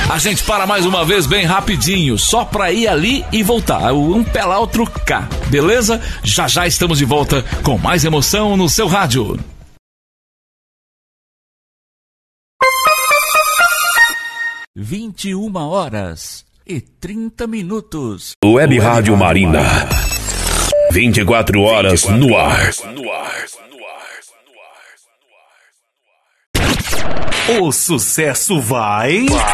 A gente para mais uma vez bem rapidinho, só pra ir ali e voltar. Um pé lá, outro cá, beleza? Já já estamos de volta com mais emoção no seu rádio. 21h30. Web Rádio Marina. 24 horas no ar. O sucesso vai...